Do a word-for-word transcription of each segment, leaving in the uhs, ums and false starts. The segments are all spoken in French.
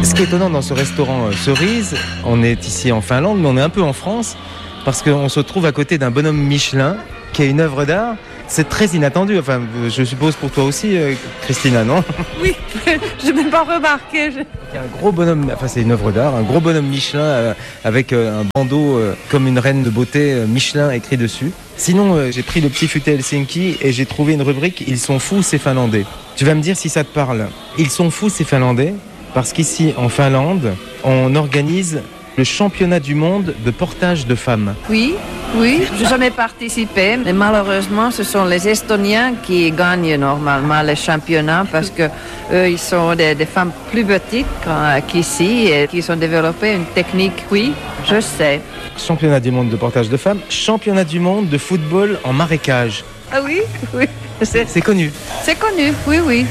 Ce qui est étonnant dans ce restaurant euh, Cerise, on est ici en Finlande, mais on est un peu en France, parce qu'on se trouve à côté d'un bonhomme Michelin qui a une œuvre d'art. C'est très inattendu, enfin, je suppose pour toi aussi, euh, Christina, non? Oui, je n'ai pas remarqué. Je... Il y a un gros bonhomme, enfin c'est une œuvre d'art, un gros bonhomme Michelin euh, avec euh, un bandeau euh, comme une reine de beauté euh, Michelin écrit dessus. Sinon, euh, j'ai pris le petit futé Helsinki et j'ai trouvé une rubrique « Ils sont fous ces Finlandais ». Tu vas me dire si ça te parle. Ils sont fous ces Finlandais parce qu'ici en Finlande, on organise le championnat du monde de portage de femmes. Oui, oui, je n'ai jamais participé, mais malheureusement, ce sont les Estoniens qui gagnent normalement les championnats parce que eux, ils sont des, des femmes plus petites qu'ici et qui ont développé une technique, oui, je sais. Championnat du monde de portage de femmes, championnat du monde de football en marécage. Ah oui, oui. C'est, c'est connu. C'est connu, oui, oui.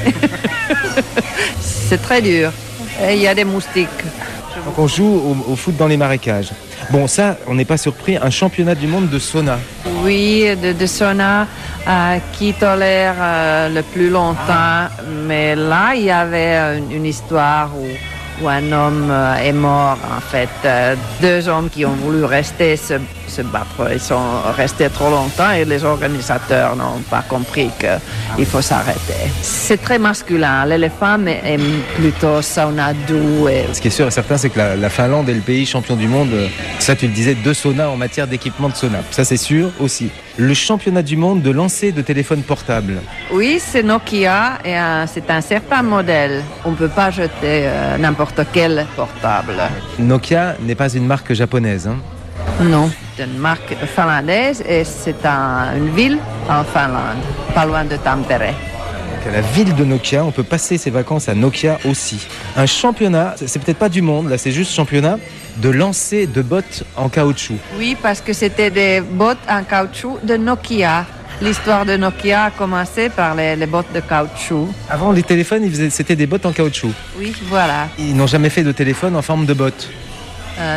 C'est très dur. Et il y a des moustiques. Donc on joue au, au foot dans les marécages. Bon, ça, on n'est pas surpris, un championnat du monde de sauna. Oui, de, de sauna euh, qui tolère euh, le plus longtemps. Mais là, il y avait une, une histoire où, où un homme euh, est mort, en fait. Euh, deux hommes qui ont voulu rester se, se battre. Ils sont restés trop longtemps et les organisateurs n'ont pas compris qu'il faut s'arrêter. C'est très masculin. Les femmes aiment plutôt sauna doux. Et... Ce qui est sûr et certain, c'est que la, la Finlande est le pays champion du monde. Ça, tu le disais, de sauna en matière d'équipement de sauna. Ça, c'est sûr aussi. Le championnat du monde de lancer de téléphone portable. Oui, c'est Nokia et euh, c'est un certain modèle. On ne peut pas jeter euh, n'importe quel portable. Nokia n'est pas une marque japonaise, hein? Non, c'est une marque finlandaise et c'est un, une ville en Finlande, pas loin de Tampere. Donc à la ville de Nokia, on peut passer ses vacances à Nokia aussi. Un championnat, c'est peut-être pas du monde, là c'est juste championnat de lancer de bottes en caoutchouc. Oui, parce que c'était des bottes en caoutchouc de Nokia. L'histoire de Nokia a commencé par les, les bottes de caoutchouc. Avant, les téléphones, ils faisaient, c'était des bottes en caoutchouc. Oui, voilà. Ils n'ont jamais fait de téléphone en forme de bottes. Euh...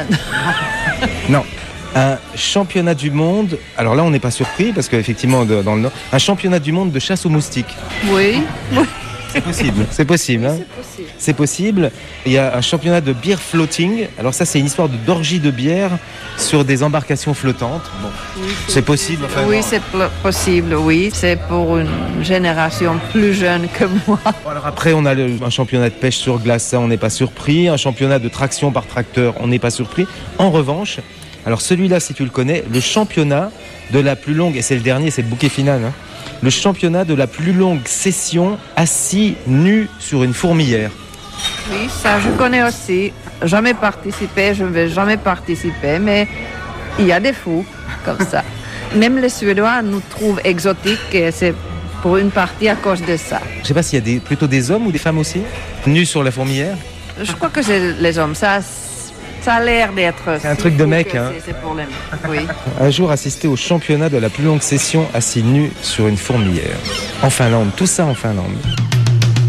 Non. Un championnat du monde, alors là on n'est pas surpris parce qu'effectivement dans le Nord, un championnat du monde de chasse aux moustiques. Oui, oui. C'est possible, c'est possible, hein. C'est possible. C'est possible. Il y a un championnat de beer floating. Alors ça c'est une histoire de d'orgie de bière sur des embarcations flottantes. Bon, oui, c'est, c'est possible. Enfin, oui, non. c'est pl- possible, oui. C'est pour une génération plus jeune que moi. Alors après on a le, un championnat de pêche sur glace, ça on n'est pas surpris. Un championnat de traction par tracteur, on n'est pas surpris. En revanche, alors celui-là, si tu le connais, le championnat de la plus longue, et c'est le dernier, c'est le bouquet final, hein, le championnat de la plus longue session assis nu sur une fourmilière. Oui, ça je connais aussi. Jamais participé, je ne vais jamais participer, mais il y a des fous comme ça. Même les Suédois nous trouvent exotiques et c'est pour une partie à cause de ça. Je ne sais pas s'il y a des, plutôt des hommes ou des femmes aussi, nus sur la fourmilière. Je crois que c'est les hommes, ça... Ça a l'air d'être... C'est un truc de mec, hein. C'est, c'est pour les mecs, oui. Un jour, assister au championnat de la plus longue session assis nu sur une fourmilière. En Finlande, tout ça en Finlande.